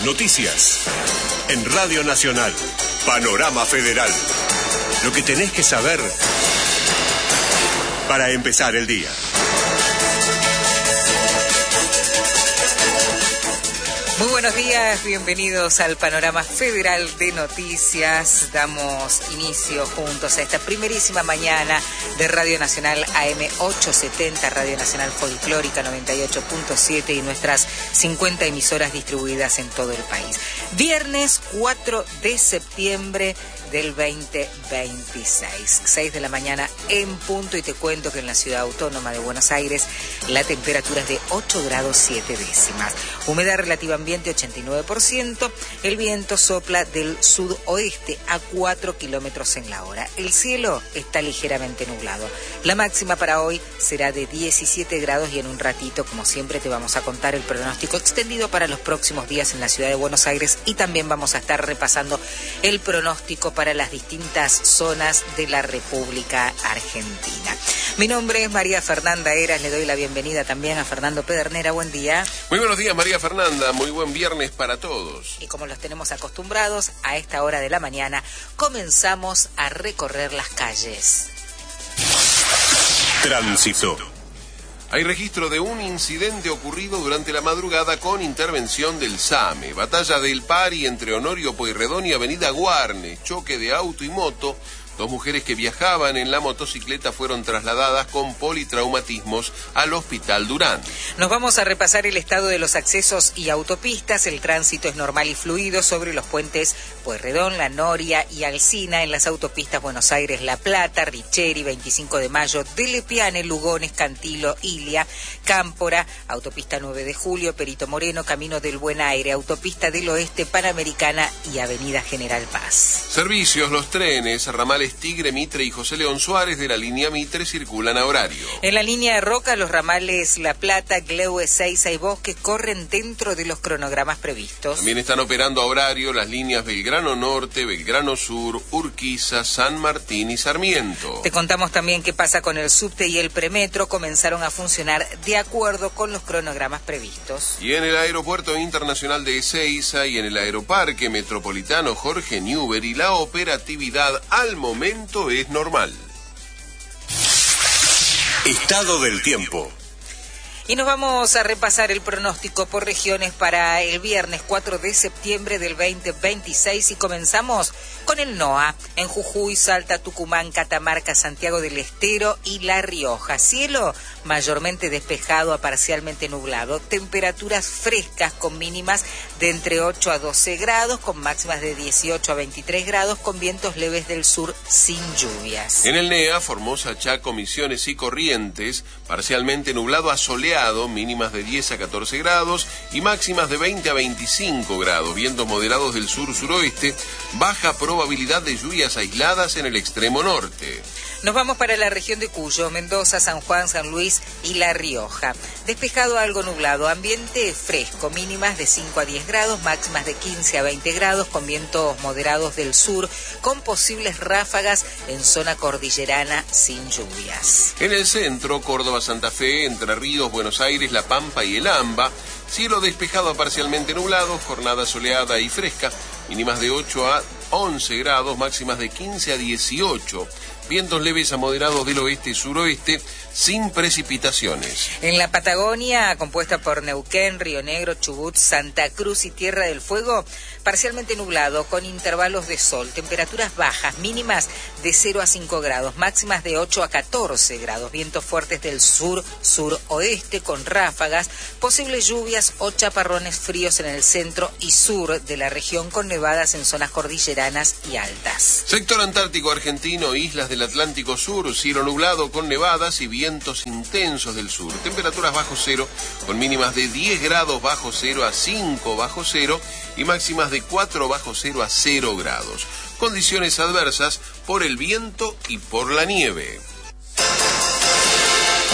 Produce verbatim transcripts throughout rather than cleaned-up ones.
Noticias. En Radio Nacional, Panorama Federal. Lo que tenés que saber para empezar el día. Muy buenos días, bienvenidos al Panorama Federal de Noticias. Damos inicio juntos a esta primerísima mañana de Radio Nacional A M ochocientos setenta, Radio Nacional Folclórica noventa y ocho punto siete y nuestras cincuenta emisoras distribuidas en todo el país. Viernes cuatro de septiembre del veinte veintiséis, seis de la mañana en punto, y te cuento que en la ciudad autónoma de Buenos Aires la temperatura es de ocho grados siete décimas, humedad relativa ambiente ochenta y nueve por ciento, el viento sopla del sudoeste a cuatro kilómetros en la hora, el cielo está ligeramente nublado, la máxima para hoy será de diecisiete grados y en un ratito, como siempre, te vamos a contar el pronóstico extendido para los próximos días en la ciudad de Buenos Aires, y también vamos a estar repasando el pronóstico para para las distintas zonas de la República Argentina. Mi nombre es María Fernanda Heras, le doy la bienvenida también a Fernando Pedernera. Buen día. Muy buenos días, María Fernanda, muy buen viernes para todos. Y como los tenemos acostumbrados, a esta hora de la mañana comenzamos a recorrer las calles. Tránsito. Hay registro de un incidente ocurrido durante la madrugada con intervención del SAME. Batalla del Pari entre Honorio Pueyrredón y Avenida Guarne. Choque de auto y moto. Dos mujeres que viajaban en la motocicleta fueron trasladadas con politraumatismos al Hospital Durán. Nos vamos a repasar el estado de los accesos y autopistas. El tránsito es normal y fluido sobre los puentes Pueyrredón, La Noria y Alsina, en las autopistas Buenos Aires-La Plata, Richeri, veinticinco de mayo, Delepiane, Lugones, Cantilo, Ilia, Cámpora, autopista nueve de julio, Perito Moreno, Camino del Buen Aire, autopista del Oeste, Panamericana y Avenida General Paz. Servicios, los trenes, ramales Tigre, Mitre y José León Suárez de la línea Mitre circulan a horario. En la línea de Roca, los ramales La Plata, Gleue, Ezeiza y Bosque corren dentro de los cronogramas previstos. También están operando a horario las líneas Belgrano Norte, Belgrano Sur, Urquiza, San Martín y Sarmiento. Te contamos también qué pasa con el subte y el premetro. Comenzaron a funcionar de acuerdo con los cronogramas previstos. Y en el Aeropuerto Internacional de Ezeiza y en el Aeroparque Metropolitano Jorge Newbery, la operatividad al momento es normal. Estado del tiempo. Y nos vamos a repasar el pronóstico por regiones para el viernes cuatro de septiembre del veinte veintiséis y comenzamos con el NOA en Jujuy, Salta, Tucumán, Catamarca, Santiago del Estero y La Rioja. Cielo mayormente despejado a parcialmente nublado, temperaturas frescas con mínimas de entre ocho a doce grados, con máximas de dieciocho a veintitrés grados, con vientos leves del sur sin lluvias. En el NEA, Formosa, Chaco, Misiones y Corrientes, parcialmente nublado a soleado, mínimas de diez a catorce grados y máximas de veinte a veinticinco grados, vientos moderados del sur-suroeste, baja probabilidad de lluvias aisladas en el extremo norte. Nos vamos para la región de Cuyo, Mendoza, San Juan, San Luis y La Rioja. Despejado a algo nublado, ambiente fresco, mínimas de cinco a diez grados, máximas de quince a veinte grados, con vientos moderados del sur, con posibles ráfagas en zona cordillerana sin lluvias. En el centro, Córdoba, Santa Fe, Entre Ríos, Buenos Aires, La Pampa y El Amba, cielo despejado a parcialmente nublado, jornada soleada y fresca, mínimas de ocho a once grados, máximas de quince a dieciocho. Vientos leves a moderados del oeste y suroeste, sin precipitaciones. En la Patagonia, compuesta por Neuquén, Río Negro, Chubut, Santa Cruz y Tierra del Fuego, parcialmente nublado, con intervalos de sol, temperaturas bajas, mínimas de cero a cinco grados, máximas de ocho a catorce grados, vientos fuertes del sur, suroeste, con ráfagas, posibles lluvias o chaparrones fríos en el centro y sur de la región, con nevadas en zonas cordilleranas y altas. Sector Antártico Argentino, islas del Atlántico Sur, cielo nublado con nevadas y vientos intensos del sur. Temperaturas bajo cero, con mínimas de diez grados bajo cero a cinco bajo cero y máximas de cuatro bajo cero a cero grados. Condiciones adversas por el viento y por la nieve.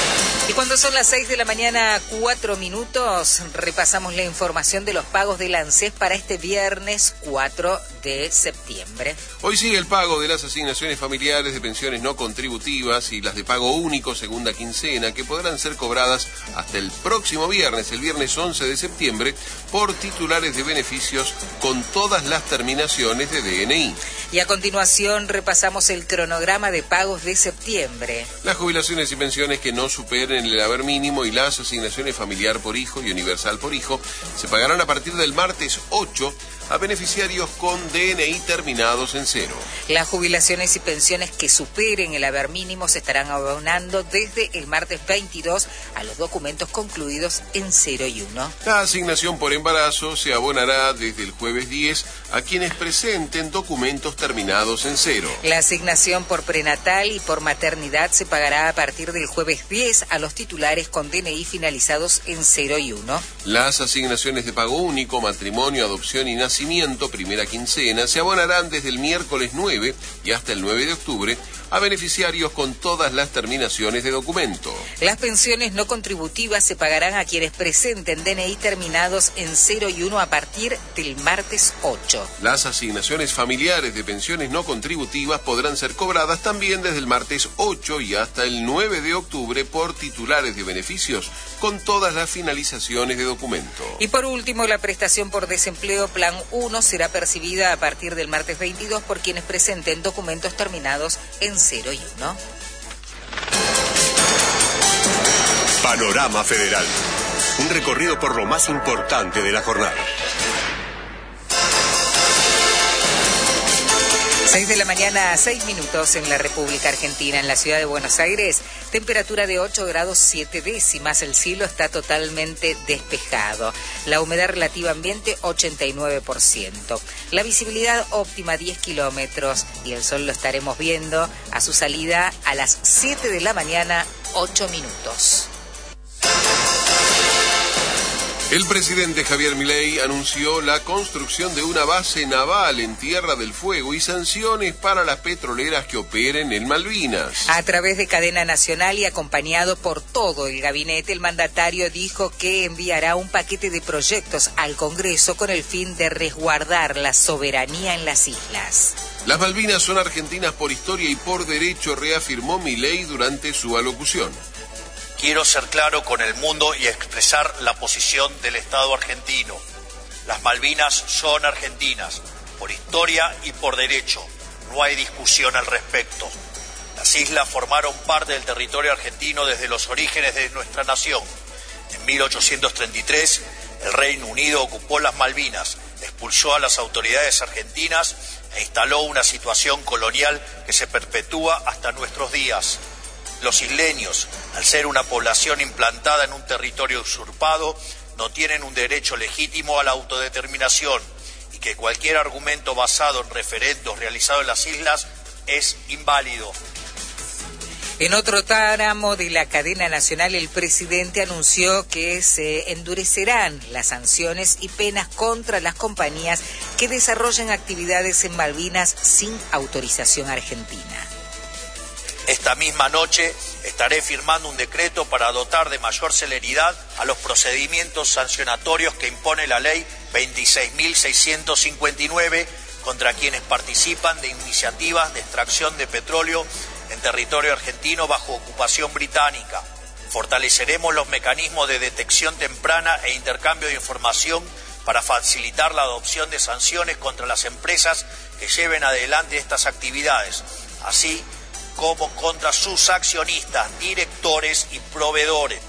Y cuando son las seis de la mañana, cuatro minutos, repasamos la información de los pagos del ANSES para este viernes cuatro de septiembre. Hoy sigue el pago de las asignaciones familiares de pensiones no contributivas y las de pago único segunda quincena, que podrán ser cobradas hasta el próximo viernes, el viernes once de septiembre, por titulares de beneficios con todas las terminaciones de D N I. Y a continuación repasamos el cronograma de pagos de septiembre. Las jubilaciones y pensiones que no superen el haber mínimo y las asignaciones familiar por hijo y universal por hijo se pagarán a partir del martes ocho a beneficiarios con D N I terminados en cero. Las jubilaciones y pensiones que superen el haber mínimo se estarán abonando desde el martes veintidós a los documentos concluidos en cero y uno. La asignación por embarazo se abonará desde el jueves diez a quienes presenten documentos terminados en cero. La asignación por prenatal y por maternidad se pagará a partir del jueves diez a los titulares con D N I finalizados en cero y uno. Las asignaciones de pago único, matrimonio, adopción y nacimiento, primera quincena, se abonarán desde el miércoles nueve y hasta el nueve de octubre a beneficiarios con todas las terminaciones de documento. Las pensiones no contributivas se pagarán a quienes presenten D N I terminados en cero y uno a partir del martes ocho. Las asignaciones familiares de pensiones no contributivas podrán ser cobradas también desde el martes ocho y hasta el nueve de octubre por titulares de beneficios con todas las finalizaciones de documento. Y por último, la prestación por desempleo Plan uno será percibida a partir del martes veintidós por quienes presenten documentos terminados en cero y uno. Panorama Federal. Un recorrido por lo más importante de la jornada. seis de la mañana, seis minutos en la República Argentina. En la ciudad de Buenos Aires, temperatura de ocho grados siete décimas. El cielo está totalmente despejado. La humedad relativa ambiente, ochenta y nueve por ciento. La visibilidad óptima, diez kilómetros. Y el sol lo estaremos viendo a su salida a las siete de la mañana, ocho minutos. El presidente Javier Milei anunció la construcción de una base naval en Tierra del Fuego y sanciones para las petroleras que operen en Malvinas. A través de cadena nacional y acompañado por todo el gabinete, el mandatario dijo que enviará un paquete de proyectos al Congreso con el fin de resguardar la soberanía en las islas. Las Malvinas son argentinas por historia y por derecho, reafirmó Milei durante su alocución. Quiero ser claro con el mundo y expresar la posición del Estado argentino. Las Malvinas son argentinas, por historia y por derecho. No hay discusión al respecto. Las islas formaron parte del territorio argentino desde los orígenes de nuestra nación. En mil ochocientos treinta y tres, el Reino Unido ocupó las Malvinas, expulsó a las autoridades argentinas e instaló una situación colonial que se perpetúa hasta nuestros días. Los isleños, al ser una población implantada en un territorio usurpado, no tienen un derecho legítimo a la autodeterminación y que cualquier argumento basado en referendos realizados en las islas es inválido. En otro tramo de la cadena nacional, el presidente anunció que se endurecerán las sanciones y penas contra las compañías que desarrollen actividades en Malvinas sin autorización argentina. Esta misma noche estaré firmando un decreto para dotar de mayor celeridad a los procedimientos sancionatorios que impone la ley veintiséis mil seiscientos cincuenta y nueve contra quienes participan de iniciativas de extracción de petróleo en territorio argentino bajo ocupación británica. Fortaleceremos los mecanismos de detección temprana e intercambio de información para facilitar la adopción de sanciones contra las empresas que lleven adelante estas actividades, así como contra sus accionistas, directores y proveedores.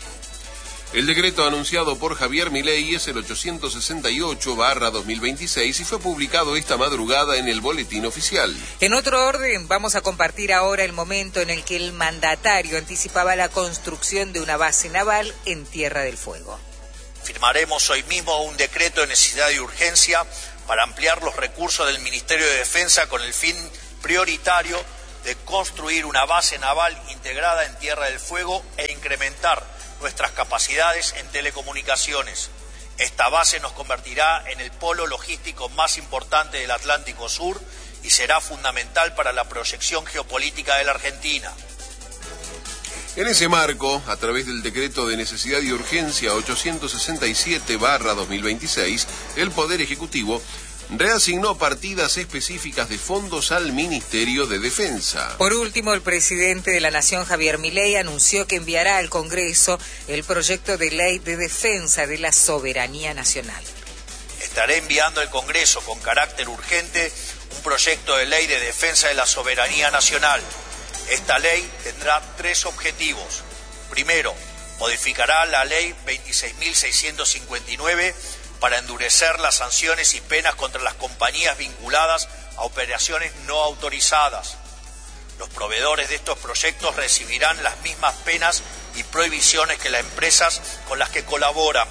El decreto anunciado por Javier Milei es el ochocientos sesenta y ocho barra dos mil veintiséis y fue publicado esta madrugada en el Boletín Oficial. En otro orden, vamos a compartir ahora el momento en el que el mandatario anticipaba la construcción de una base naval en Tierra del Fuego. Firmaremos hoy mismo un decreto de necesidad y urgencia para ampliar los recursos del Ministerio de Defensa con el fin prioritario de construir una base naval integrada en Tierra del Fuego e incrementar nuestras capacidades en telecomunicaciones. Esta base nos convertirá en el polo logístico más importante del Atlántico Sur y será fundamental para la proyección geopolítica de la Argentina. En ese marco, a través del decreto de necesidad y urgencia ochocientos sesenta y siete barra dos mil veintiséis, el Poder Ejecutivo reasignó partidas específicas de fondos al Ministerio de Defensa. Por último, el presidente de la Nación, Javier Milei, anunció que enviará al Congreso el proyecto de ley de defensa de la soberanía nacional. Estaré enviando al Congreso con carácter urgente un proyecto de ley de defensa de la soberanía nacional. Esta ley tendrá tres objetivos. Primero, modificará la ley veintiséis mil seiscientos cincuenta y nueve para endurecer las sanciones y penas contra las compañías vinculadas a operaciones no autorizadas. Los proveedores de estos proyectos recibirán las mismas penas y prohibiciones que las empresas con las que colaboran.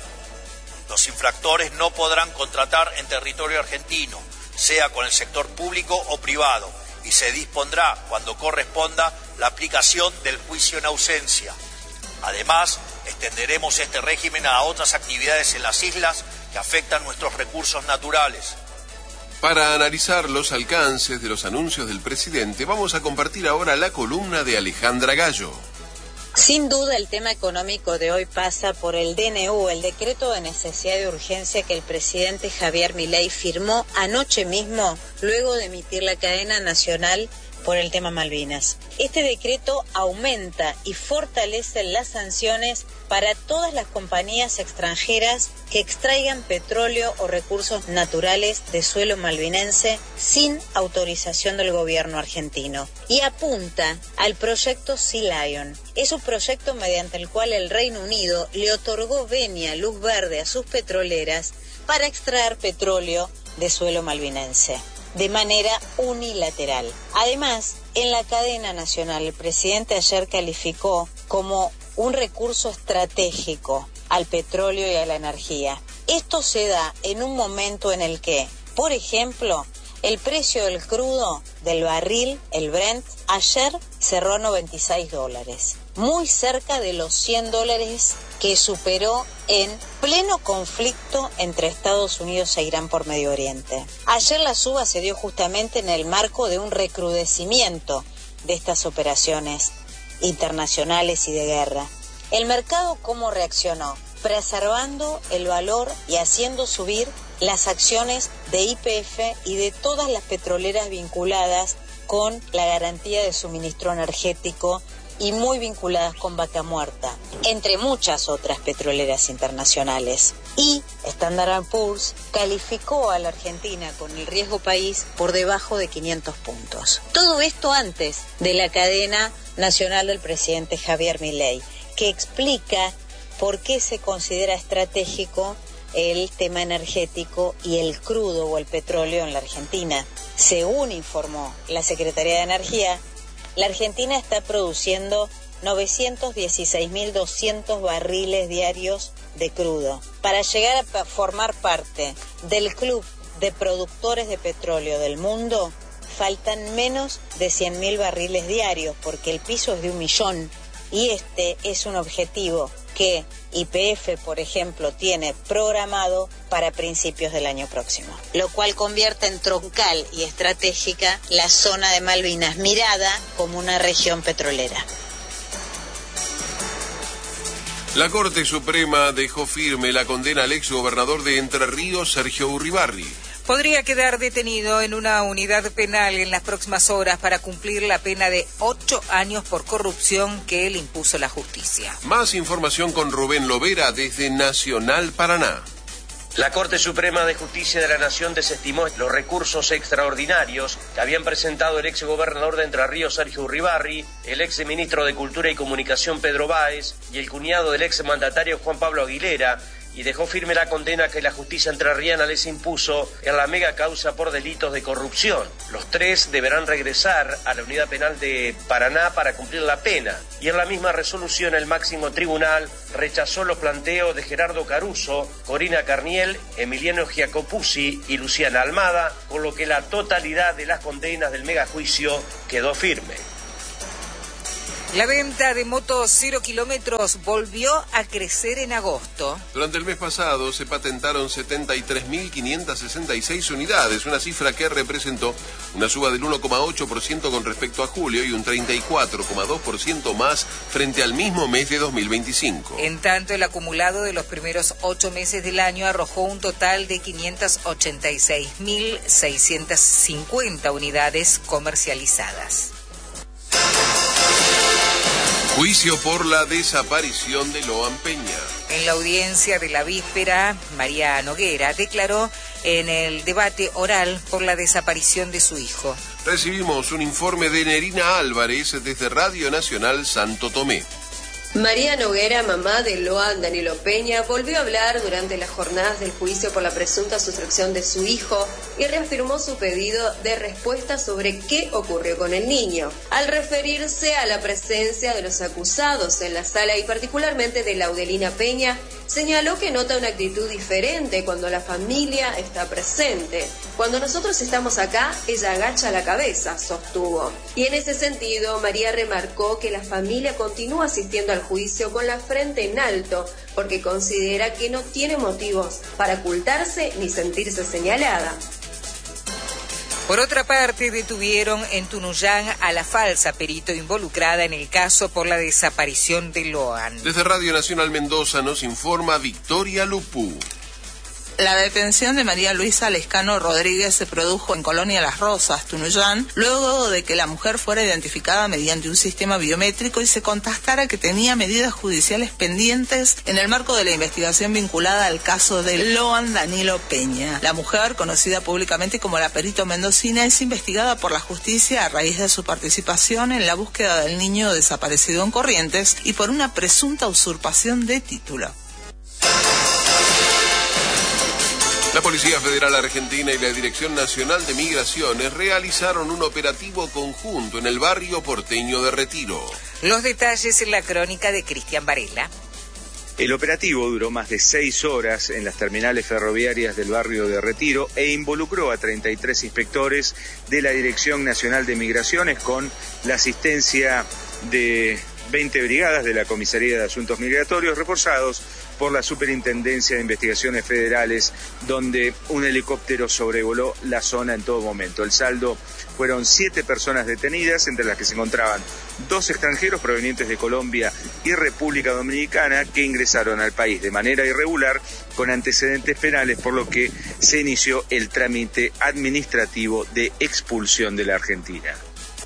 Los infractores no podrán contratar en territorio argentino, sea con el sector público o privado, y se dispondrá, cuando corresponda, la aplicación del juicio en ausencia. Además, extenderemos este régimen a otras actividades en las islas que afectan nuestros recursos naturales. Para analizar los alcances de los anuncios del presidente, vamos a compartir ahora la columna de Alejandra Gallo. Sin duda el tema económico de hoy pasa por el D N U, el decreto de necesidad y urgencia que el presidente Javier Milei firmó anoche mismo, luego de emitir la cadena nacional por el tema Malvinas. Este decreto aumenta y fortalece las sanciones para todas las compañías extranjeras que extraigan petróleo o recursos naturales de suelo malvinense sin autorización del gobierno argentino. Y apunta al proyecto Sea Lion. Es un proyecto mediante el cual el Reino Unido le otorgó venia, luz verde a sus petroleras para extraer petróleo de suelo malvinense de manera unilateral. Además, en la cadena nacional, el presidente ayer calificó como un recurso estratégico al petróleo y a la energía. Esto se da en un momento en el que, por ejemplo, el precio del crudo del barril, el Brent, ayer cerró noventa y seis dólares, muy cerca de los cien dólares que superó en pleno conflicto entre Estados Unidos e Irán por Medio Oriente. Ayer la suba se dio justamente en el marco de un recrudecimiento de estas operaciones internacionales y de guerra. ¿El mercado cómo reaccionó? Preservando el valor y haciendo subir las acciones de Y P F y de todas las petroleras vinculadas con la garantía de suministro energético y muy vinculadas con Vaca Muerta, entre muchas otras petroleras internacionales. Y Standard and Poor's calificó a la Argentina con el riesgo país por debajo de quinientos puntos. Todo esto antes de la cadena nacional del presidente Javier Milei, que explica por qué se considera estratégico el tema energético y el crudo o el petróleo en la Argentina. Según informó la Secretaría de Energía, la Argentina está produciendo novecientos dieciséis mil doscientos barriles diarios de crudo. Para llegar a formar parte del club de productores de petróleo del mundo, faltan menos de cien mil barriles diarios, porque el piso es de un millón. Y este es un objetivo que Y P F, por ejemplo, tiene programado para principios del año próximo, lo cual convierte en troncal y estratégica la zona de Malvinas, mirada como una región petrolera. La Corte Suprema dejó firme la condena al exgobernador de Entre Ríos, Sergio Uribarri. Podría quedar detenido en una unidad penal en las próximas horas para cumplir la pena de ocho años por corrupción que le impuso la justicia. Más información con Rubén Lovera desde Nacional Paraná. La Corte Suprema de Justicia de la Nación desestimó los recursos extraordinarios que habían presentado el exgobernador de Entre Ríos, Sergio Uribarri, el exministro de Cultura y Comunicación, Pedro Báez, y el cuñado del exmandatario, Juan Pablo Aguilera, y dejó firme la condena que la justicia entrerriana les impuso en la mega causa por delitos de corrupción. Los tres deberán regresar a la unidad penal de Paraná para cumplir la pena. Y en la misma resolución el máximo tribunal rechazó los planteos de Gerardo Caruso, Corina Carniel, Emiliano Giacopuzzi y Luciana Almada, con lo que la totalidad de las condenas del megajuicio quedó firme. La venta de motos cero kilómetros volvió a crecer en agosto. Durante el mes pasado se patentaron setenta y tres mil quinientas sesenta y seis unidades, una cifra que representó una suba del uno coma ocho por ciento con respecto a julio y un treinta y cuatro coma dos por ciento más frente al mismo mes de dos mil veinticinco. En tanto, el acumulado de los primeros ocho meses del año arrojó un total de quinientas ochenta y seis mil seiscientas cincuenta unidades comercializadas. Juicio por la desaparición de Loan Peña. En la audiencia de la víspera, María Noguera declaró en el debate oral por la desaparición de su hijo. Recibimos un informe de Nerina Álvarez desde Radio Nacional Santo Tomé. María Noguera, mamá de Loan Danilo Peña, volvió a hablar durante las jornadas del juicio por la presunta sustracción de su hijo y reafirmó su pedido de respuesta sobre qué ocurrió con el niño. Al referirse a la presencia de los acusados en la sala y particularmente de Laudelina Peña, señaló que nota una actitud diferente cuando la familia está presente. Cuando nosotros estamos acá, ella agacha la cabeza, sostuvo. Y en ese sentido, María remarcó que la familia continúa asistiendo al juicio con la frente en alto, porque considera que no tiene motivos para ocultarse ni sentirse señalada. Por otra parte, detuvieron en Tunuyán a la falsa perito involucrada en el caso por la desaparición de Loan. Desde Radio Nacional Mendoza nos informa Victoria Lupú. La detención de María Luisa Lescano Rodríguez se produjo en Colonia Las Rosas, Tunuyán, luego de que la mujer fuera identificada mediante un sistema biométrico y se constatara que tenía medidas judiciales pendientes en el marco de la investigación vinculada al caso de Loan Danilo Peña. La mujer, conocida públicamente como la Perito Mendocina, es investigada por la justicia a raíz de su participación en la búsqueda del niño desaparecido en Corrientes y por una presunta usurpación de título. La Policía Federal Argentina y la Dirección Nacional de Migraciones realizaron un operativo conjunto en el barrio porteño de Retiro. Los detalles en la crónica de Cristian Varela. El operativo duró más de seis horas en las terminales ferroviarias del barrio de Retiro e involucró a treinta y tres inspectores de la Dirección Nacional de Migraciones con la asistencia de veinte brigadas de la Comisaría de Asuntos Migratorios reforzados por la Superintendencia de Investigaciones Federales, donde un helicóptero sobrevoló la zona en todo momento. El saldo fueron siete personas detenidas, entre las que se encontraban dos extranjeros provenientes de Colombia y República Dominicana que ingresaron al país de manera irregular con antecedentes penales, por lo que se inició el trámite administrativo de expulsión de la Argentina.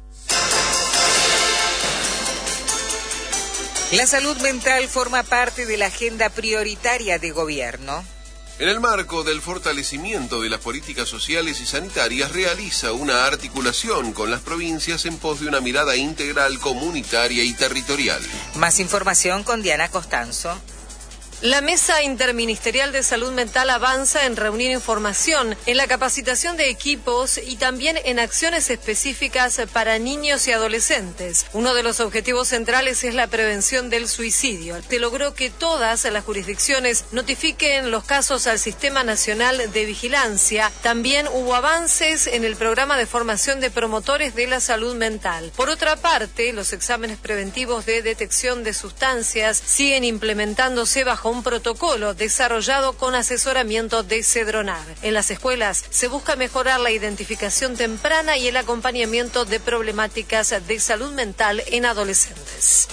La salud mental forma parte de la agenda prioritaria de gobierno. En el marco del fortalecimiento de las políticas sociales y sanitarias, realiza una articulación con las provincias en pos de una mirada integral, comunitaria y territorial. Más información con Diana Costanzo. La Mesa Interministerial de Salud Mental avanza en reunir información, en la capacitación de equipos y también en acciones específicas para niños y adolescentes. Uno de los objetivos centrales es la prevención del suicidio. Se logró que todas las jurisdicciones notifiquen los casos al Sistema Nacional de Vigilancia. También hubo avances en el programa de formación de promotores de la salud mental. Por otra parte, los exámenes preventivos de detección de sustancias siguen implementándose bajo un protocolo desarrollado con asesoramiento de Cedronar. En las escuelas se busca mejorar la identificación temprana y el acompañamiento de problemáticas de salud mental en adolescentes.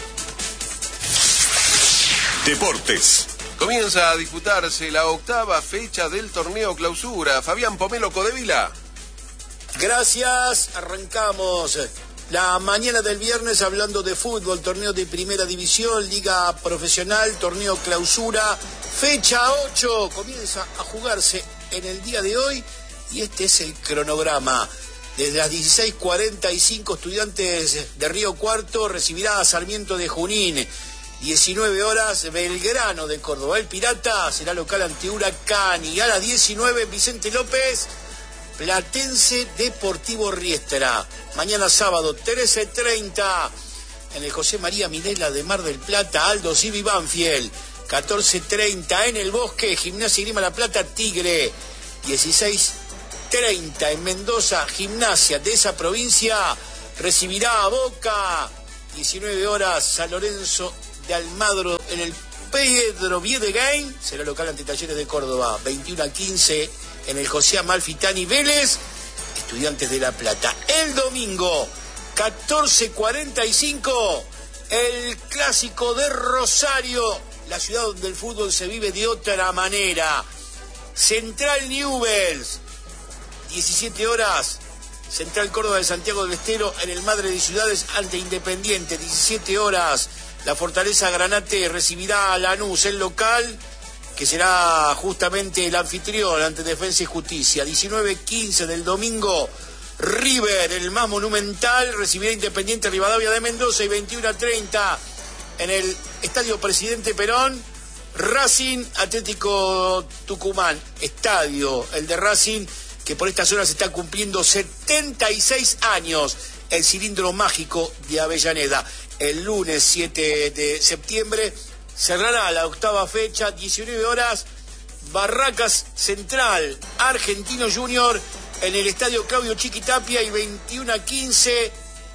Deportes. Comienza a disputarse la octava fecha del torneo Clausura. Fabián Pomelo Codevila. Gracias, arrancamos la mañana del viernes hablando de fútbol, torneo de primera división, liga profesional, torneo Clausura, fecha ocho, comienza a jugarse en el día de hoy y este es el cronograma. Desde las dieciséis cuarenta y cinco, Estudiantes de Río Cuarto recibirá a Sarmiento de Junín. diecinueve horas, Belgrano de Córdoba. El Pirata será local ante Huracán. Y a las diecinueve, Vicente López, Platense Deportivo Riestra. Mañana sábado, trece treinta, en el José María Minela de Mar del Plata, Aldo Civi Banfield. catorce treinta en el Bosque, Gimnasia y Grima La Plata, Tigre. dieciséis treinta en Mendoza, Gimnasia de esa provincia recibirá a Boca. diecinueve horas, San Lorenzo de Almagro en el Pedro Viedegain, será local ante Talleres de Córdoba. veintiuno a quince en el José Amalfitani Vélez, Estudiantes de La Plata. El domingo, catorce cuarenta y cinco, el clásico de Rosario, la ciudad donde el fútbol se vive de otra manera. Central Newell's, diecisiete horas, Central Córdoba de Santiago del Estero en el Madre de Ciudades ante Independiente. diecisiete horas, la Fortaleza Granate recibirá a Lanús, el local, que será justamente el anfitrión ante Defensa y Justicia. diecinueve quince del domingo, River, el más monumental, recibirá Independiente Rivadavia de Mendoza. Y veintiuno a treinta en el Estadio Presidente Perón, Racing Atlético Tucumán. Estadio, el de Racing, que por estas horas está cumpliendo setenta y seis años, el cilindro mágico de Avellaneda. El lunes siete de septiembre cerrará la octava fecha, diecinueve horas, Barracas Central, Argentino Junior, en el Estadio Claudio Chiquitapia. Y veintiuno a quince,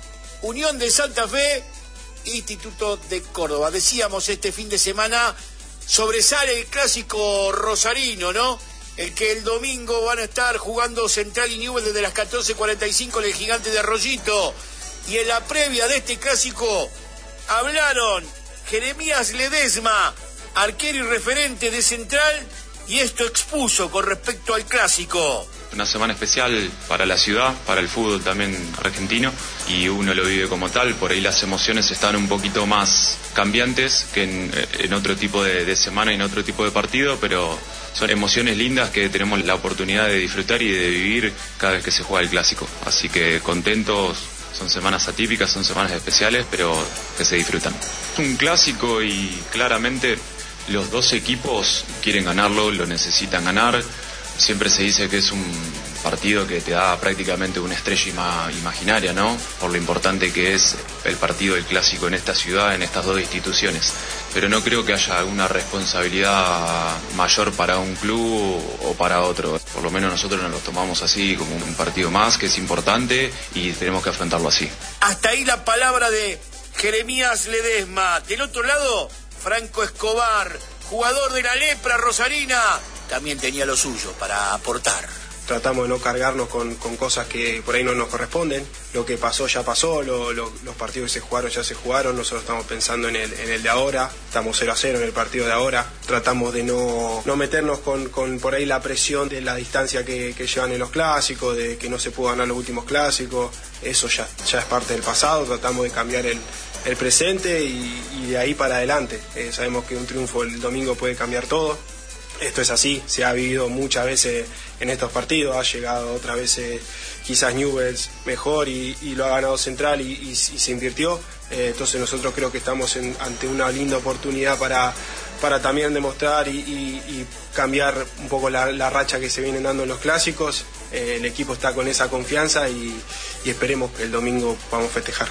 Unión de Santa Fe, Instituto de Córdoba. Decíamos, este fin de semana sobresale el clásico rosarino, ¿no? El que el domingo van a estar jugando Central y Newell's desde las catorce cuarenta y cinco en el Gigante de Arroyito. Y en la previa de este clásico hablaron Jeremías Ledesma, arquero y referente de Central, y esto expuso con respecto al clásico. Una semana especial para la ciudad, para el fútbol también argentino, y uno lo vive como tal. Por ahí las emociones están un poquito más cambiantes que en, en otro tipo de, de semana y en otro tipo de partido, pero son emociones lindas que tenemos la oportunidad de disfrutar y de vivir cada vez que se juega el clásico. Así que contentos, son semanas atípicas, son semanas especiales, pero que se disfrutan. Es un clásico y claramente los dos equipos quieren ganarlo, lo necesitan ganar. Siempre se dice que es un partido que te da prácticamente una estrella ima- imaginaria, ¿no? Por lo importante que es el partido del clásico en esta ciudad, en estas dos instituciones. Pero no creo que haya alguna responsabilidad mayor para un club o para otro. Por lo menos nosotros nos lo tomamos así, como un partido más, que es importante y tenemos que afrontarlo así. Hasta ahí la palabra de Jeremías Ledesma. Del otro lado, Franco Escobar, jugador de la Lepra rosarina, también tenía lo suyo para aportar. Tratamos de no cargarnos con, con cosas que por ahí no nos corresponden. Lo que pasó ya pasó, lo, lo, los partidos que se jugaron ya se jugaron. Nosotros estamos pensando en el, en el de ahora, estamos cero a cero en el partido de ahora. Tratamos de no, no meternos con, con por ahí la presión de la distancia que, que llevan en los clásicos, de que no se pudo ganar los últimos clásicos. Eso ya, ya es parte del pasado, tratamos de cambiar el, el presente y, y de ahí para adelante. Eh, sabemos que un triunfo el domingo puede cambiar todo. Esto es así, se ha vivido muchas veces en estos partidos, ha llegado otras veces quizás Newell's mejor y, y lo ha ganado Central y, y, y se invirtió. Eh, entonces nosotros creo que estamos en, ante una linda oportunidad para, para también demostrar y, y, y cambiar un poco la, la racha que se viene dando en los clásicos. Eh, el equipo está con esa confianza y, y esperemos que el domingo podamos festejar.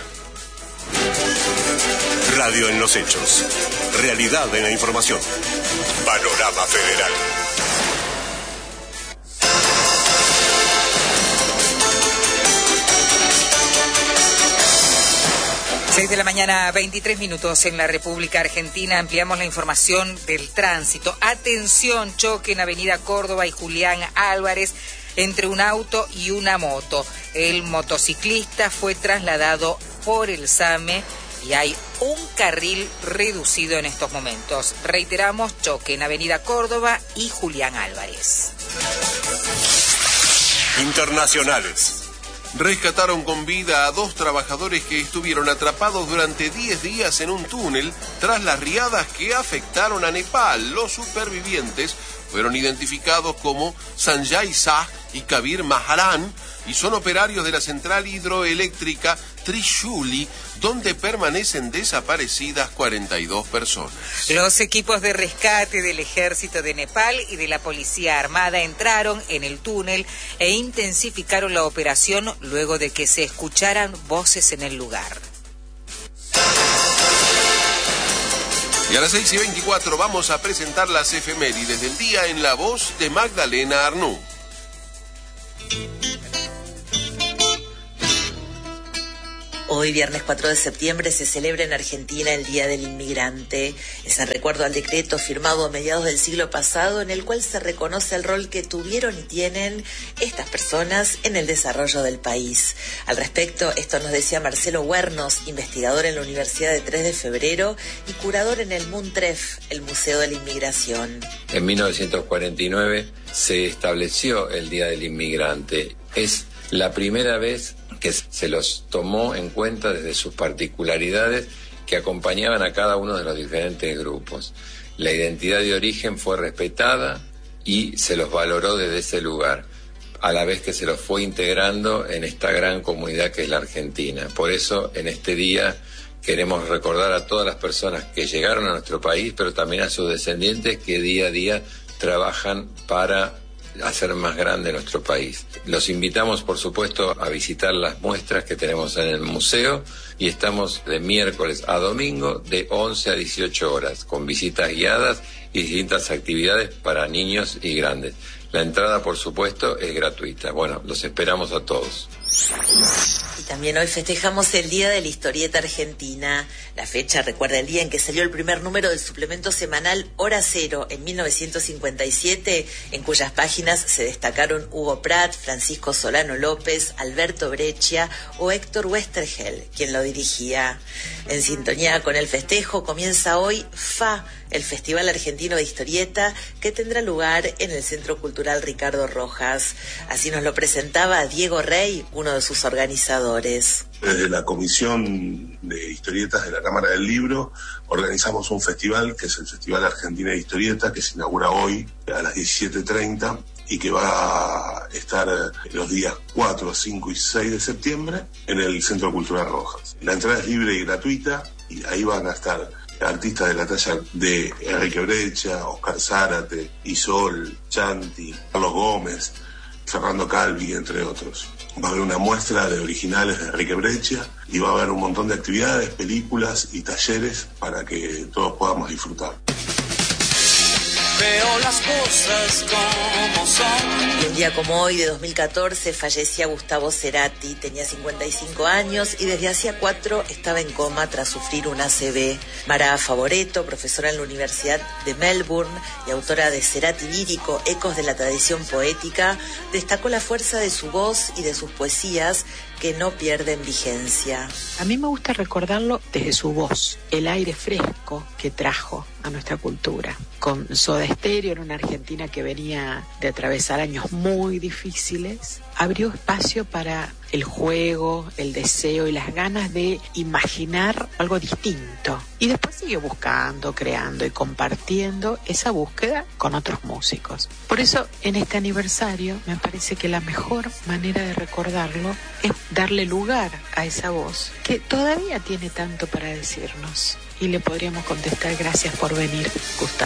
Radio en los hechos. Realidad en la información. Panorama Federal. seis de la mañana, veintitrés minutos en la República Argentina. Ampliamos la información del tránsito. Atención, choque en Avenida Córdoba y Julián Álvarez entre un auto y una moto. El motociclista fue trasladado por el SAME y hay un carril reducido en estos momentos. Reiteramos, choque en Avenida Córdoba y Julián Álvarez. Internacionales. Rescataron con vida a dos trabajadores que estuvieron atrapados durante diez días en un túnel tras las riadas que afectaron a Nepal. Los supervivientes fueron identificados como Sanjay Shah y Kabir Maharan y son operarios de la central hidroeléctrica Trishuli, donde permanecen desaparecidas cuarenta y dos personas. Los equipos de rescate del Ejército de Nepal y de la Policía Armada entraron en el túnel e intensificaron la operación luego de que se escucharan voces en el lugar. Y a las seis y veinticuatro vamos a presentar las efemérides del día en la voz de Magdalena Arnú. Hoy, viernes cuatro de septiembre, se celebra en Argentina el Día del Inmigrante. Es en recuerdo al decreto firmado a mediados del siglo pasado en el cual se reconoce el rol que tuvieron y tienen estas personas en el desarrollo del país. Al respecto, esto nos decía Marcelo Huernos, investigador en la Universidad de tres de febrero y curador en el MUNTREF, el Museo de la Inmigración. En mil novecientos cuarenta y nueve se estableció el Día del Inmigrante. Es la primera vez que se los tomó en cuenta desde sus particularidades que acompañaban a cada uno de los diferentes grupos. La identidad de origen fue respetada y se los valoró desde ese lugar, a la vez que se los fue integrando en esta gran comunidad que es la Argentina. Por eso, en este día queremos recordar a todas las personas que llegaron a nuestro país, pero también a sus descendientes que día a día trabajan para hacer más grande nuestro país. Los invitamos, por supuesto, a visitar las muestras que tenemos en el museo y estamos de miércoles a domingo de once a dieciocho horas con visitas guiadas y distintas actividades para niños y grandes. La entrada, por supuesto, es gratuita. Bueno, los esperamos a todos. Y también hoy festejamos el Día de la Historieta Argentina. La fecha recuerda el día en que salió el primer número del suplemento semanal Hora Cero en mil novecientos cincuenta y siete, en cuyas páginas se destacaron Hugo Pratt, Francisco Solano López, Alberto Breccia o Héctor Westergel, quien lo dirigía. En sintonía con el festejo comienza hoy F A, el Festival Argentino de Historieta, que tendrá lugar en el Centro Cultural Ricardo Rojas. Así nos lo presentaba Diego Rey, uno de sus organizadores. Desde la Comisión de Historietas de la Cámara del Libro organizamos un festival que es el Festival Argentino de Historieta, que se inaugura hoy a las diecisiete treinta y que va a estar los días cuatro, cinco y seis de septiembre en el Centro Cultural Rojas. La entrada es libre y gratuita y ahí van a estar artistas de la talla de Enrique Breccia, Oscar Zárate, Isol, Chanti, Carlos Gómez, Fernando Calvi, entre otros. Va a haber una muestra de originales de Enrique Breccia y va a haber un montón de actividades, películas y talleres para que todos podamos disfrutar. Veo las cosas como son. Y un día como hoy, de dos mil catorce, fallecía Gustavo Cerati. Tenía cincuenta y cinco años y desde hacía cuatro estaba en coma tras sufrir un A C V. Mara Favoreto, profesora en la Universidad de Melbourne y autora de Cerati Lírico, Ecos de la Tradición Poética, destacó la fuerza de su voz y de sus poesías que no pierden vigencia. A mí me gusta recordarlo desde su voz, el aire fresco que trajo a nuestra cultura. Con Soda Stereo, en una Argentina que venía de atravesar años muy difíciles, abrió espacio para el juego, el deseo y las ganas de imaginar algo distinto. Y después siguió buscando, creando y compartiendo esa búsqueda con otros músicos. Por eso, en este aniversario, me parece que la mejor manera de recordarlo es darle lugar a esa voz que todavía tiene tanto para decirnos. Y le podríamos contestar: gracias por venir, Gustavo.